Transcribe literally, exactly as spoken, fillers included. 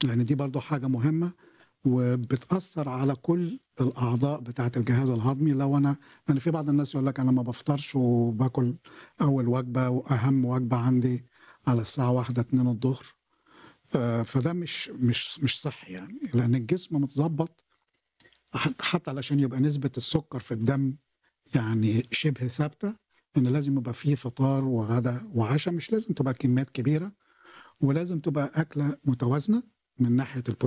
لأن دي برضه حاجة مهمة وبتأثّر على كل الأعضاء بتاعة الجهاز الهضمي. لو أنا لأن في بعض الناس يقول لك أنا ما بافطرش وباكل أول وجبة وأهم وجبة عندي على الساعة واحدة، اتنين الضهر. آآ فده مش مش مش صحّي يعني، لأن الجسم متضبّط حت حتى علشان يبقى نسبة السُكّر في الدم يعني شِبه ثابتة، إن لازم يبقى في فطار وغدا وعشا، مش لازم تبقى كميات كبيرة، ولازم تبقى أكلة متوازنة من ناحية البرو